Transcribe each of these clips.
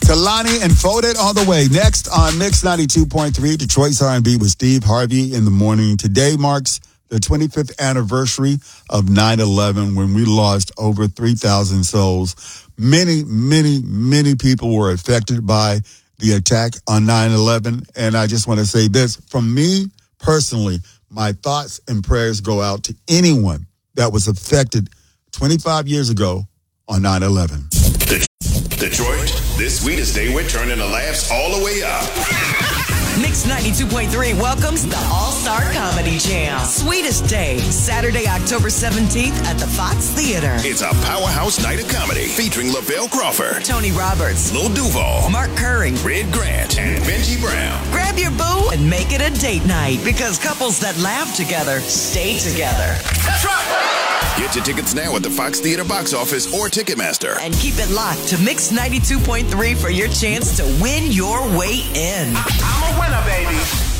Kalani and Folded on the way. Next on Mix 92.3, Detroit's R&B with Steve Harvey in the morning. Today marks the 25th anniversary of 9/11 when we lost over 3,000 souls. Many, many, many people were affected by the attack on 9/11. And I just want to say this. From me personally, my thoughts and prayers go out to anyone that was affected 25 years ago on 9/11. Detroit, this sweetest day we're turning the laughs all the way up. Mix 92.3 welcomes the All-Star Comedy Jam. Sweetest Day, Saturday, October 17th at the Fox Theater. It's a powerhouse night of comedy featuring Lavelle Crawford, Tony Roberts, Lil Duval, Mark Curry, Red Grant, and Benji Brown. Grab your boo and make it a date night because couples that laugh together stay together. That's right. Get your tickets now at the Fox Theater box office or Ticketmaster. And keep it locked to Mix 92.3 for your chance to win your way in. I'm a winner, baby.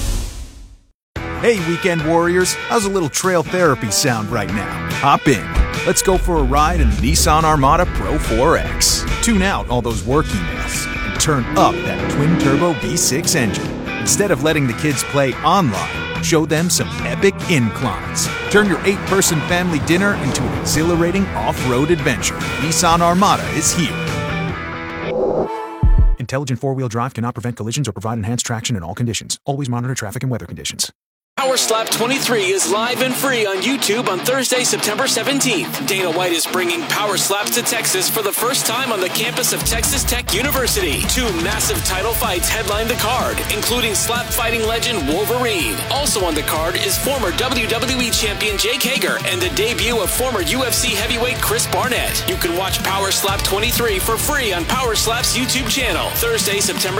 Hey, weekend warriors, how's a little trail therapy sound right now? Hop in. Let's go for a ride in the Nissan Armada Pro 4X. Tune out all those work emails and turn up that twin-turbo V6 engine. Instead of letting the kids play online, show them some epic inclines. Turn your 8-person family dinner into an exhilarating off-road adventure. Nissan Armada is here. Intelligent four-wheel drive cannot prevent collisions or provide enhanced traction in all conditions. Always monitor traffic and weather conditions. Power Slap 23 is live and free on YouTube on Thursday, September 17th. Dana White is bringing Power Slaps to Texas for the first time on the campus of Texas Tech University. 2 massive title fights headline the card, including slap fighting legend Wolverine. Also on the card is former WWE champion Jake Hager and the debut of former UFC heavyweight Chris Barnett. You can watch Power Slap 23 for free on Power Slap's YouTube channel, Thursday, September